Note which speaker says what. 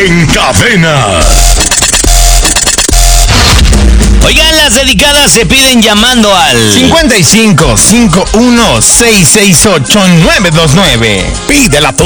Speaker 1: En cadena.
Speaker 2: Oigan, las dedicadas se piden llamando al
Speaker 3: 55 51 668 929.
Speaker 1: Pídela tú.